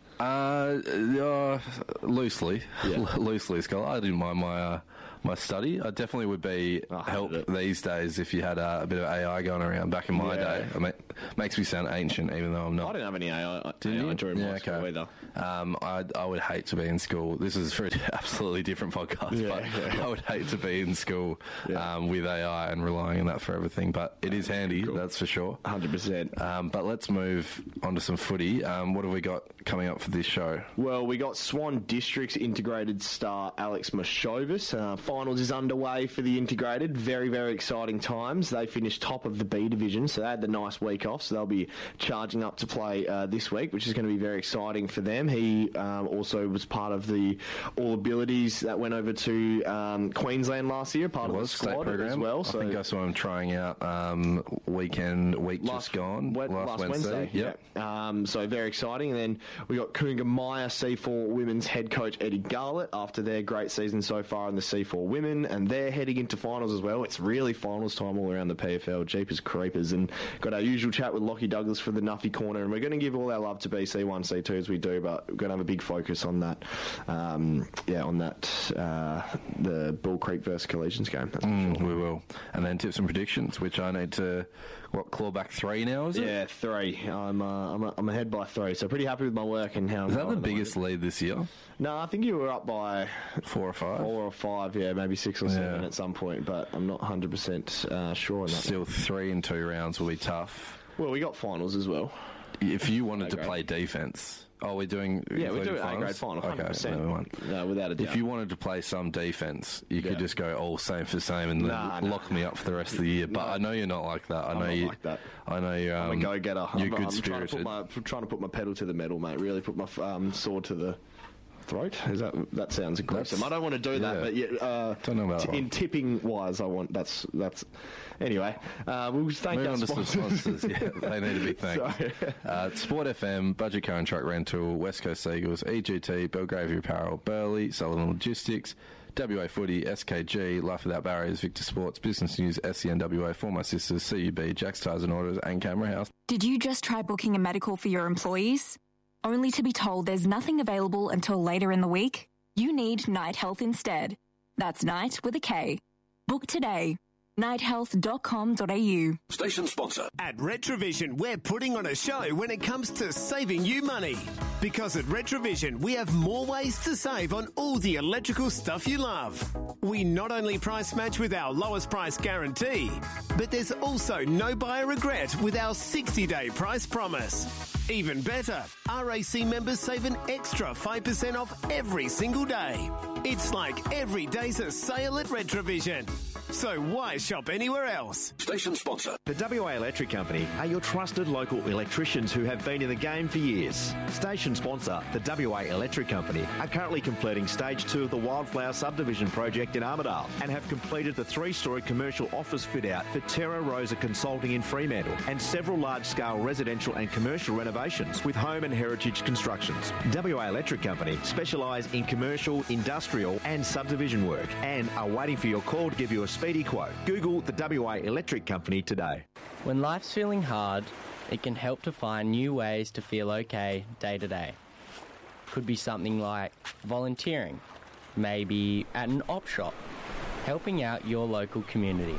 Uh, uh loosely, loosely, scholar. I didn't mind my uh, my study. I definitely would be help these days if you had uh, a bit of A I going around. Back in my Yeah. day, I mean, makes me sound ancient, even though I'm not. I didn't have any A I, Didn't A I you? during Yeah, my school okay. either. Um, I I would hate to be in school. This is for an absolutely different podcast, Yeah, but yeah. I would hate to be in school um, with A I and relying on that for everything. But it is handy, that's for sure. one hundred percent. Um, but let's move on to some footy. Um, what have we got coming up for this show? Well, we got Swan District's integrated star Alex Mashovis. Uh, finals is underway for the integrated. Very, very exciting times. They finished top of the B division, so they had the nice week off, so they'll be charging up to play uh, this week, which is going to be very exciting for them. He um, also was part of the All Abilities that went over to um, Queensland last year, part It of the was state squad program as well. I So think I saw him trying out um, weekend week Last- just gone Wed- last, last Wednesday. Wednesday, Yep. yeah. Um, so very exciting. And then we got Coonga Maya C four Women's head coach Eddie Garlett after their great season so far in the C four Women, and they're heading into finals as well. It's really finals time all around the P F L. Jeepers creepers. And got our usual chat with Lockie Douglas for the Nuffy Corner, and we're going to give all our love to B C one, C two as we do, but we're going to have a big focus on that. Um, yeah, on that uh, the Bull Creek versus Collegians game. That's for Mm, sure. we will. And then tips and predictions, which I need to, what, claw back three now, is it? Yeah, three. I'm uh, I'm, I'm ahead by three, so pretty happy with my work and how. Is I'm that going the at biggest lead this year? No, I think you were up by four or five. Four or five, yeah, maybe six or seven Yeah. at some point, but I'm not one hundred percent uh, sure on that. Still, three and two rounds will be tough. Well, we got finals as well. If you wanted A to grade. play defence, oh, we're doing. Yeah, we're including doing A finals? grade final, one hundred percent. Okay, never mind. No, without a doubt. If you wanted to play some defence, you could Yeah. just go all same for same and Nah, then nah. lock me up for the rest of the year. But I know you're not like that. I I'm know not you. like that. I know you're. Um, I'm a go-getter. You're I'm, good I'm trying to, put spirited. my, trying to put my pedal to the metal, mate. Really put my um, sword to the throat. Is that that sounds aggressive? That's- I don't want to do that, yeah. but yeah, uh, Don't know about t- that in one. tipping wise, I want that's that's. Anyway, uh, we'll thank Move our on to some sponsors. sponsors. Yeah, they need to be thanked. Sorry. Uh, Sport F M, Budget Car and Truck Rental, West Coast Eagles, E G T, Belgravia Apparel, Burley, Sullivan Logistics, W A Footy, S K G, Life Without Barriers, Victor Sports, Business News, S C N W A, For My Sisters, C U B, Jack's Tires and Orders, and Camera House. Did you just try booking a medical for your employees? Only to be told there's nothing available until later in the week? You need Night Health instead. That's Night with a K. Book today. night health dot com dot a u. Station sponsor. At Retrovision, we're putting on a show when it comes to saving you money. Because at Retrovision, we have more ways to save on all the electrical stuff you love. We not only price match with our lowest price guarantee, but there's also no buyer regret with our sixty-day price promise. Even better, R A C members save an extra five percent off every single day. It's like every day's a sale at Retrovision. So why shop anywhere else? Station sponsor. The W A Electric Company are your trusted local electricians who have been in the game for years. Station sponsor, the W A Electric Company, are currently completing stage two of the Wildflower subdivision project in Armidale and have completed the three-storey commercial office fit-out for Terra Rosa Consulting in Fremantle and several large-scale residential and commercial renovations with home and heritage constructions. W A Electric Company specialise in commercial, industrial and subdivision work and are waiting for your call to give you a speedy quote. Google the W A Electric Company today. When life's feeling hard, it can help to find new ways to feel okay day to day. Could be something like volunteering, maybe at an op shop, helping out your local community,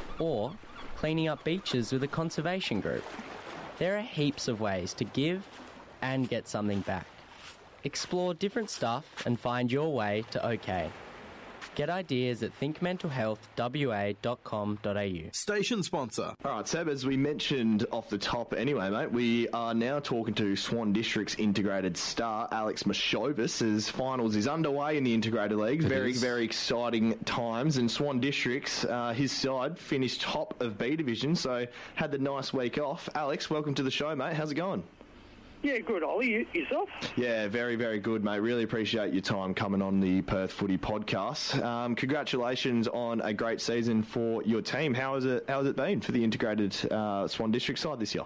or cleaning up beaches with a conservation group. There are heaps of ways to give and get something back. Explore different stuff and find your way to okay. Get ideas at think mental health w a dot com dot a u. Station sponsor. All right, Seb, as we mentioned off the top anyway, mate, we are now talking to Swan District's integrated star, Alex Mashovis, as finals is underway in the integrated leagues. It very, is. very exciting times. And Swan Districts, uh, his side, finished top of B Division, so had the nice week off. Alex, welcome to the show, mate. How's it going? Yeah, good, Ollie. You, yourself? Yeah, very, very good, mate. Really appreciate your time coming on the Perth Footy podcast. Um, congratulations on a great season for your team. How has it, how has it been for the integrated uh, Swan District side this year?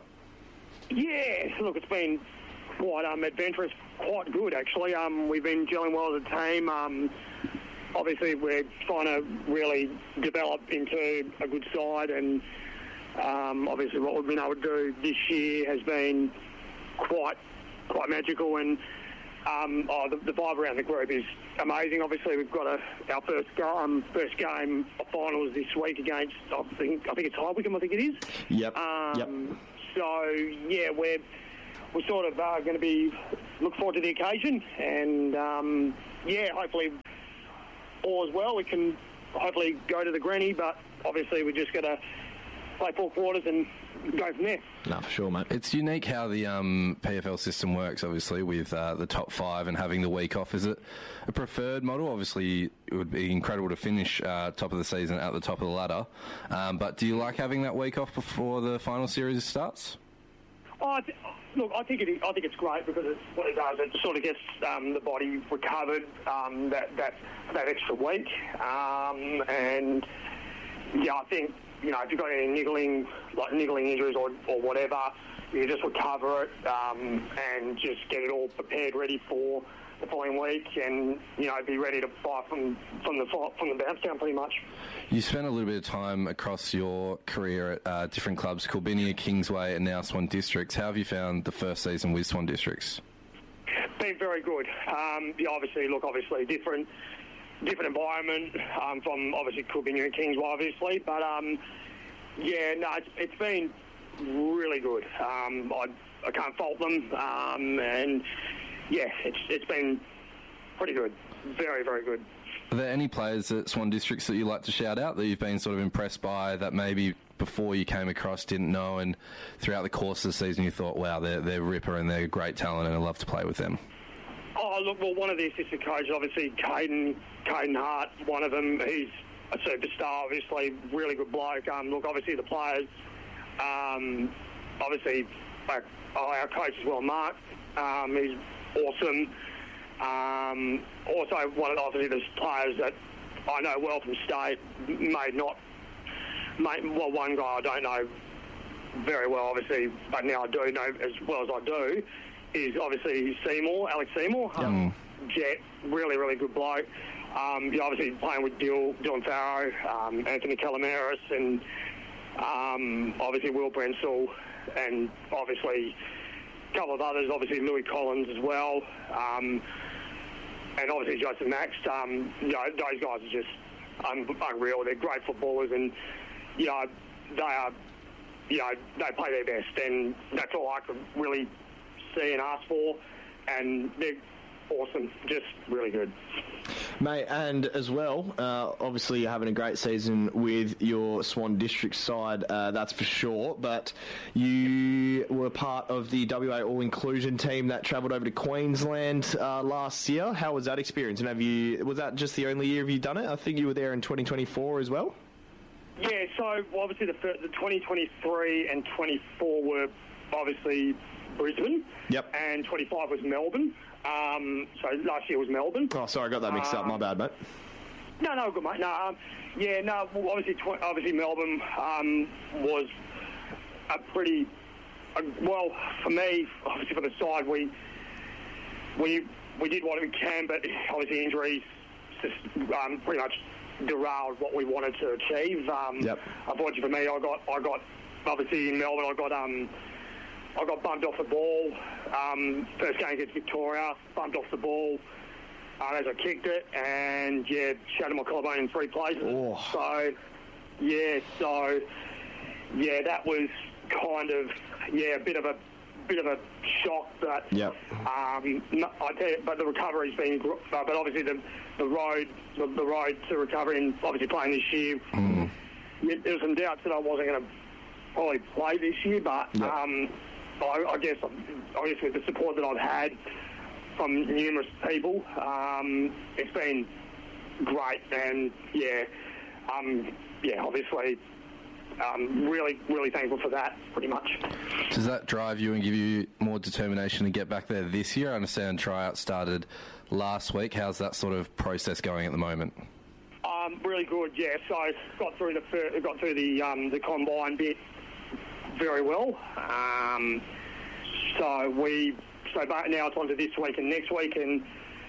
Yeah, look, it's been quite um, adventurous, quite good, actually. Um, we've been gelling well as a team. Um, obviously, we're trying to really develop into a good side, and um, obviously what we've been able to do this year has been quite quite magical, and um, oh, the, the vibe around the group is amazing. Obviously, we've got a, our first go, um, first game of finals this week against I think I think it's High Wycombe. I think it is. Yep. Um, yep. So yeah, we're we're sort of uh, going to be look forward to the occasion, and um, yeah, hopefully all is well. We can hopefully go to the granny, but obviously we're just going to play four quarters and go from there. No, for sure, mate. It's unique how the um, P F L system works, obviously, with uh, the top five and having the week off. Is it a preferred model? Obviously, it would be incredible to finish uh, top of the season at the top of the ladder. Um, but do you like having that week off before the final series starts? Oh, I th- look, I think it is, I think it's great because it's what it does. It sort of gets um, the body recovered um, that that that extra week, um, and yeah, I think. You know, if you've got any niggling, like niggling injuries or, or whatever, you just recover it um, and just get it all prepared, ready for the following week, and you know, be ready to fight from from the from the bounce down, pretty much. You spent a little bit of time across your career at uh, different clubs, Corbinian, Kingsway, and now Swan Districts. How have you found the first season with Swan Districts? Been very good. Um, yeah, obviously, look, obviously different. Different environment um, from obviously Corbinian and Kingsway, obviously, but um, yeah, no, it's, it's been really good. Um, I, I can't fault them, um, and yeah, it's it's been pretty good, very very good. Are there any players at Swan Districts that you like to shout out that you've been sort of impressed by that maybe before you came across didn't know, and throughout the course of the season you thought, wow, they're they're ripper and they're great talent and I love to play with them? Oh, look, well, one of the assistant coaches, obviously, Caden, Caden Hart, one of them, he's a superstar, obviously, really good bloke. Um, look, obviously, the players, um, obviously, our, our coach as well, Mark, um, he's awesome. Um, also, one of the, obviously, the players that I know well from state, may not, may, well, one guy I don't know very well, obviously, but now I do know as well as I do, is obviously Seymour, Alex Seymour. Um, Jet, really, really good bloke. Um, you're obviously playing with Dill, Dylan Farrow, um, Anthony Calamaris, and um, obviously Will Brensel, and obviously a couple of others, obviously Louis Collins as well, um, and obviously Joseph Max. Um, you know, those guys are just un- unreal. They're great footballers, and you know, they are, you know, they play their best, and that's all I could really see and ask for, and they're awesome, just really good. Mate, and as well, uh, obviously you're having a great season with your Swan District side, uh, that's for sure, but you were part of the W A All-Inclusion team that travelled over to Queensland uh, last year. How was that experience, and have you, was that just the only year have you done it? I think you were there in twenty twenty-four as well? Yeah, so obviously the, the twenty twenty-three and twenty-four were obviously Brisbane. Yep. And twenty-five was Melbourne. Um, so last year was Melbourne. Oh, sorry, I got that mixed um, up. My bad, mate. No, no, good, mate. No, um, yeah, no, well, obviously, tw- obviously Melbourne um, was a pretty, uh, well, for me, obviously for the side, we we we did what we can, but obviously injuries just um, pretty much derailed what we wanted to achieve. Um, yep. Unfortunately for me, I got, I got, obviously in Melbourne, I got, um, I got bumped off the ball. Um, first game against Victoria, bumped off the ball uh, as I kicked it, and yeah, shattered my collarbone in three places. Oh. So, yeah, so yeah, that was kind of yeah a bit of a bit of a shock, but Yep. um, no, I tell you, but the recovery's been, gr- uh, but obviously the the road, the, the road to recovery, and obviously playing this year, Mm. yeah, there was some doubts that I wasn't going to probably play this year, but Yep. um, I, I guess, I guess with the support that I've had from numerous people, um, it's been great, and yeah, um, yeah, obviously. Um, really, really thankful for that, pretty much. Does that drive you and give you more determination to get back there this year? I understand tryouts started last week. How's that sort of process going at the moment? Um, really good, yeah. So got through the fir- got through the um, the combine bit very well. Um, so we so but now it's on to this week and next week, and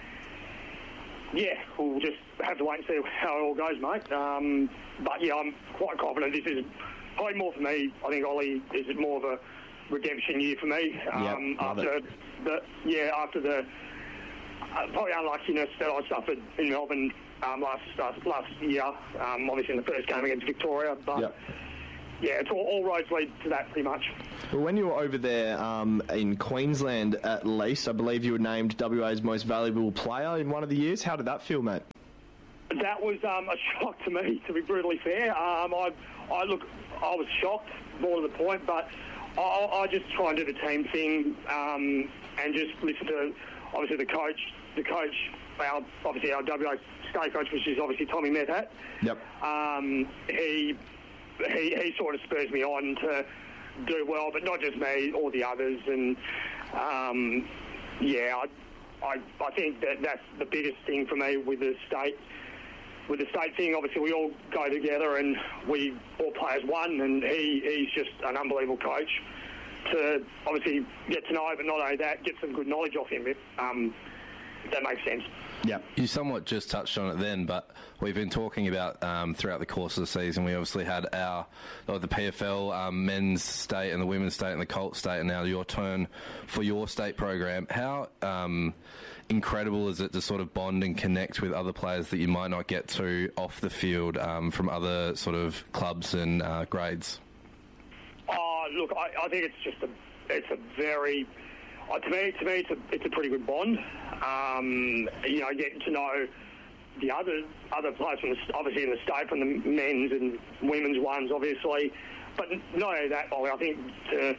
yeah, we'll just have to wait and see how it all goes, mate. Um, but yeah, I'm quite confident this is probably more for me. I think Ollie is more of a redemption year for me. Um, Yep, love after it. the yeah after the uh, probably unluckiness that I suffered in Melbourne um, last uh, last year, um, obviously in the first game against Victoria, but. Yep. Yeah, it's all, all roads lead to that pretty much. Well, when you were over there um, in Queensland, at least, I believe you were named W A's most valuable player in one of the years. How did that feel, mate? That was um, a shock to me, to be brutally fair. Um, I, I look, I was shocked, more to the point, but I, I just try and do the team thing um, and just listen to, obviously, the coach, the coach, our, obviously our W A state coach, which is obviously Tommy Methat. Yep. Um, he, he he sort of spurs me on to do well, but not just me, all the others, and um, yeah, I, I I think that that's the biggest thing for me with the state. With the state thing, obviously we all go together and we all play as one, and he, he's just an unbelievable coach to obviously get to know, but not only that, get some good knowledge off him, if, um, if that makes sense. Yeah, you somewhat just touched on it then, but we've been talking about um, throughout the course of the season. We obviously had our oh, the P F L um, men's state and the women's state and the Colt state, and now your turn for your state program. How um, incredible is it to sort of bond and connect with other players that you might not get to off the field um, from other sort of clubs and uh, grades? Oh, look, I, I think it's just a it's a very Uh, to me, to me, it's a, it's a pretty good bond. Um, you know, getting to know the other other players from the, obviously in the state, from the men's and women's ones, obviously. But not only that, Ollie, I think to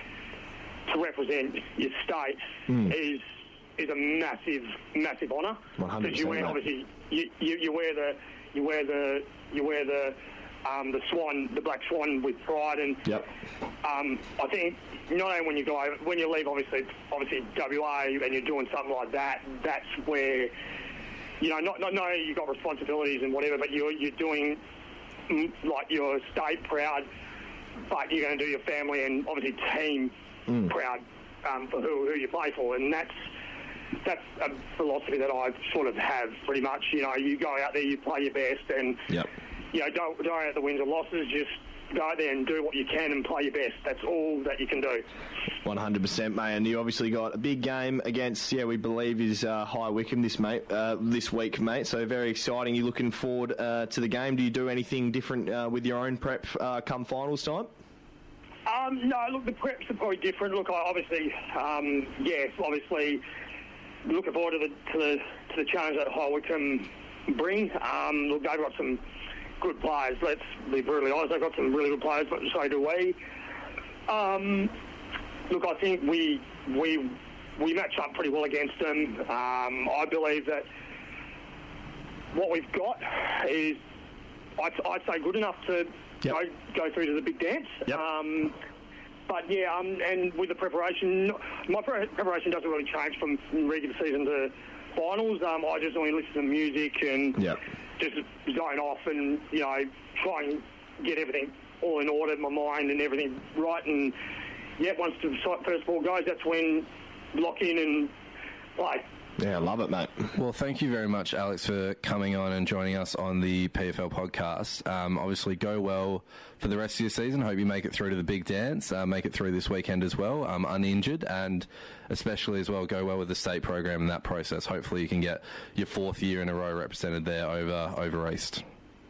to represent your state Mm. is is a massive, massive honour. one hundred Because you percent, wear, mate. obviously, you, you, you wear the you wear the you wear the um, the swan, the black swan with pride, and Yep. um, I think not only when you go when you leave, obviously, obviously W A, and you're doing something like that, that's where you know not not only you've got responsibilities and whatever, but you're you're doing mm, like your state proud, but you're going to do your family and obviously team Mm. proud um, for who, who you play for, and that's that's a philosophy that I sort of have pretty much. You know, you go out there, you play your best, and Yep. you know, don't don't worry about the wins or losses. Just go out there and do what you can and play your best. That's all that you can do. one hundred percent, mate. And you obviously got a big game against, yeah, we believe is uh, High Wycombe this mate uh, this week, mate. So very exciting. You looking forward uh, to the game? Do you do anything different uh, with your own prep uh, come finals time? Um, no, look, the preps are probably different. Look, I obviously, um, yes, obviously, looking forward to the to the, to the challenge that High Wycombe bring. Um, look, they've got some good players. Let's be brutally honest. They've got some really good players, but so do we. Um, look, I think we we we match up pretty well against them. Um, I believe that what we've got is, I'd, I'd say, good enough to Yep. go go through to the big dance. Yep. Um, but yeah, um, and with the preparation, my pre- preparation doesn't really change from regular season to finals. Um, I just only listen to music and Yep. just zone off, and you know, try and get everything all in order, my mind and everything right. And yeah, once the first ball goes, that's when lock in and play. Yeah, I love it, mate. Well, thank you very much, Alex, for coming on and joining us on the P F L podcast. Um, obviously, go well for the rest of your season. Hope you make it through to the big dance, uh, make it through this weekend as well, um, uninjured, and especially as well, go well with the state program in that process. Hopefully, you can get your fourth year in a row represented there over over East.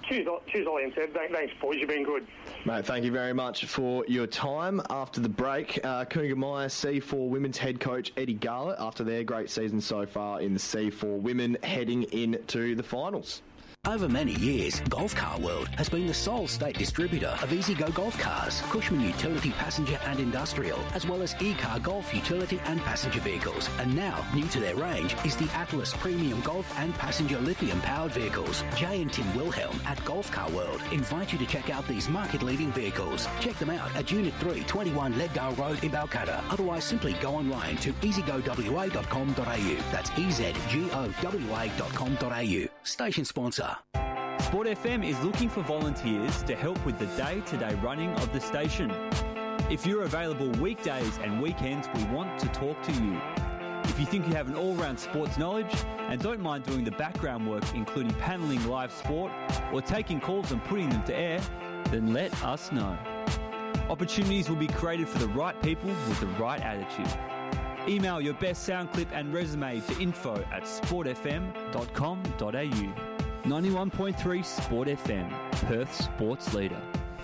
cheers, cheers, Ollie and Seb. Thanks, boys. You've been good. Mate, thank you very much for your time. After the break, uh, Coonga Maya C four Women's head coach Eddie Garlett, after their great season so far in the C four Women, heading into the finals. Over many years, Golf Car World has been the sole state distributor of E-Z-Go golf cars, Cushman utility passenger and industrial, as well as E-Car Golf utility and passenger vehicles. And now, new to their range is the Atlas Premium Golf and Passenger Lithium-powered vehicles. Jay and Tim Wilhelm at Golf Car World invite you to check out these market-leading vehicles. Check them out at Unit three, twenty-one Leadgale Road in Balcatta. Otherwise, simply go online to e z go w a dot com dot a u. That's e z g o w a dot com dot a u. Station sponsor. Sport F M is looking for volunteers to help with the day-to-day running of the station. If you're available weekdays and weekends, we want to talk to you. If you think you have an all-round sports knowledge and don't mind doing the background work, including panelling live sport or taking calls and putting them to air, then let us know. Opportunities will be created for the right people with the right attitude. Email your best sound clip and resume to info at sport f m dot com dot a u. ninety-one point three Sport F M, Perth's sports leader.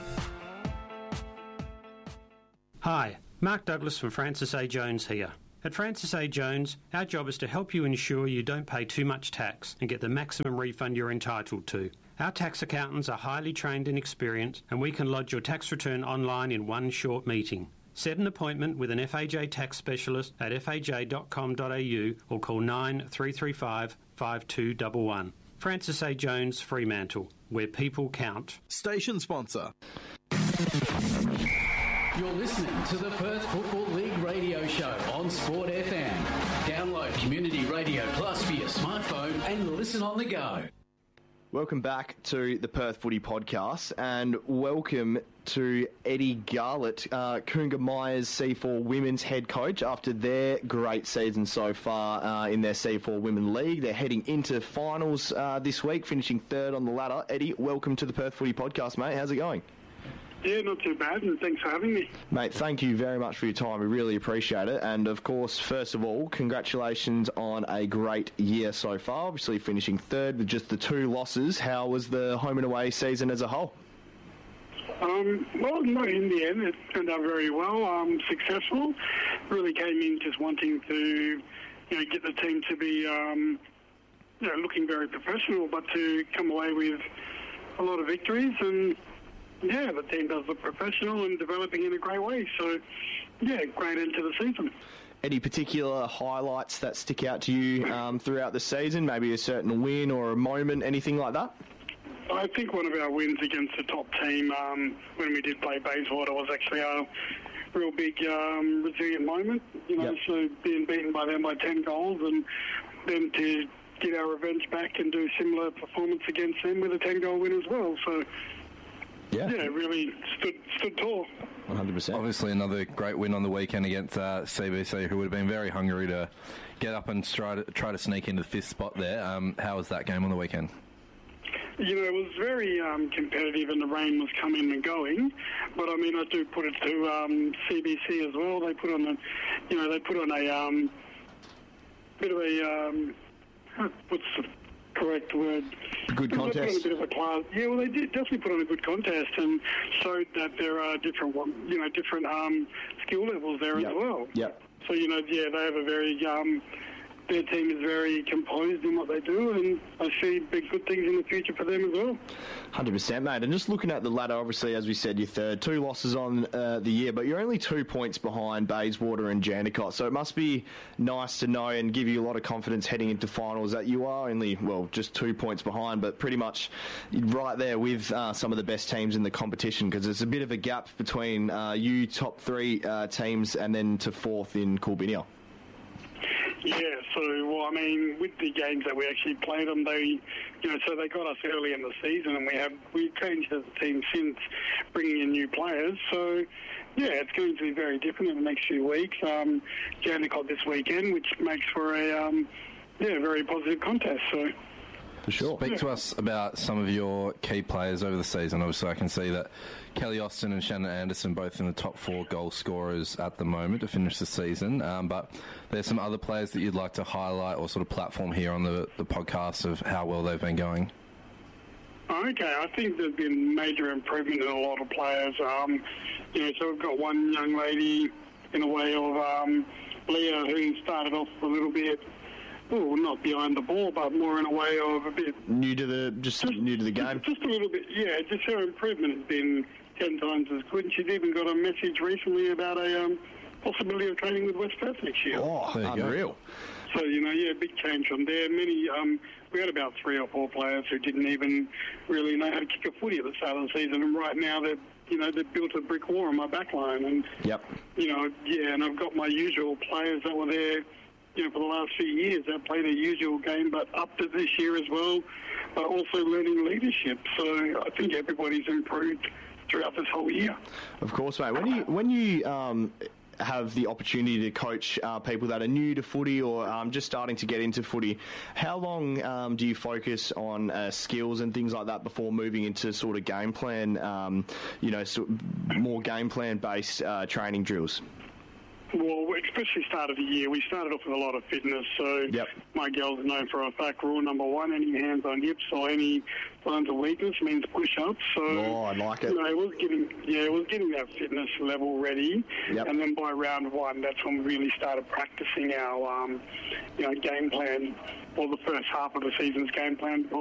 Hi, Mark Douglas from Francis A. Jones here. At Francis A. Jones, our job is to help you ensure you don't pay too much tax and get the maximum refund you're entitled to. Our tax accountants are highly trained and experienced, and we can lodge your tax return online in one short meeting. Set an appointment with an F A J tax specialist at f a j dot com dot a u or call nine three three five, five two one one. Francis A. Jones, Fremantle, where people count. Station sponsor. You're listening to the Perth Football League radio show on Sport F M. Download Community Radio Plus for your smartphone and listen on the go. Welcome back to the Perth Footy Podcast, and welcome to Eddie Garlett, uh, Coonga Maya's C four Women's head coach, after their great season so far uh, in their C four Women League. They're heading into finals uh, this week, finishing third on the ladder. Eddie, welcome to the Perth Footy Podcast, mate. How's it going? Yeah, not too bad, and thanks for having me. Mate, thank you very much for your time. We really appreciate it. And, of course, first of all, congratulations on a great year so far, obviously finishing third with just the two losses. How was the home and away season as a whole? Um, well, no, in the end, it turned out very well, um, successful. Really came in just wanting to, you know, get the team to be, um, you know, looking very professional, but to come away with a lot of victories. And, yeah, the team does look professional and developing in a great way. So, yeah, great end to the season. Any particular highlights that stick out to you um, throughout the season? Maybe a certain win or a moment, anything like that? I think one of our wins against the top team um, when we did play Bayswater was actually a real big um, resilient moment. You know, yep. So being beaten by them by ten goals and then to get our revenge back and do similar performance against them with a ten-goal win as well. So, yeah, yeah really stood, stood tall. one hundred percent. Obviously another great win on the weekend against uh, C B C, who would have been very hungry to get up and try to, try to sneak into the fifth spot there. Um, how was that game on the weekend? You know, it was very um, competitive and the rain was coming and going. But, I mean, I do put it to um, C B C as well. They put on a, you know, they put on a um, bit of a, um, what's the correct word? Good contest. They put on a bit of a class. Yeah, well, they did definitely put on a good contest and showed that there are different, you know, different um, skill levels there yep. as well. Yep. So, you know, yeah, they have a very... Um, their team is very composed in what they do, and I see big good things in the future for them as well. one hundred percent, mate. And just looking at the ladder, obviously, as we said, you're third. Two losses on uh, the year, but you're only two points behind Bayswater and Jandakot. So it must be nice to know and give you a lot of confidence heading into finals that you are only, well, just two points behind, but pretty much right there with uh, some of the best teams in the competition, because there's a bit of a gap between uh, you top three uh, teams and then to fourth in Coolbinia. Yeah, so, well, I mean, with the games that we actually played them, they, you know, so they got us early in the season, and we have, we've changed as a team since bringing in new players, so, yeah, it's going to be very different in the next few weeks. Um, Jandakot this weekend, which makes for a, um, yeah, very positive contest, so... For sure. Speak yeah. to us about some of your key players over the season. Obviously, I can see that Kelly Austin and Shannon Anderson both in the top four goal scorers at the moment to finish the season. Um, but there's some other players that you'd like to highlight or sort of platform here on the, the podcast of how well they've been going. Okay, I think there's been major improvement in a lot of players. Um, you know, so we've got one young lady in a way of um, Leah who started off a little bit, well, not behind the ball, but more in a way of a bit New to the just, just new to the game. Just a little bit, yeah. Just her improvement has been ten times as good. And she's even got a message recently about a um, possibility of training with West Perth next year. Oh, unreal. So, you know, yeah, big change from there. Many, um, we had about three or four players who didn't even really know how to kick a footy at the start of the season, and right now they've, you know, they've built a brick wall on my back line. And, yep. you know, yeah, and I've got my usual players that were there, you know, for the last few years that played their usual game, but up to this year as well, but also learning leadership. So I think everybody's improved throughout this whole year. Of course, mate. When you when you um, have the opportunity to coach uh, people that are new to footy or um, just starting to get into footy, how long um, do you focus on uh, skills and things like that before moving into sort of game plan, um, you know, sort of more game plan based uh, training drills? Well, especially start of the year, we started off with a lot of fitness. So yep. my girls know for a fact rule number one: any hands on hips or any signs of weakness means push-ups. So oh, I like it. You know, it was getting yeah, it was getting that fitness level ready. Yep. And then by round one, that's when we really started practicing our um, you know game plan, or the first half of the season's game plan.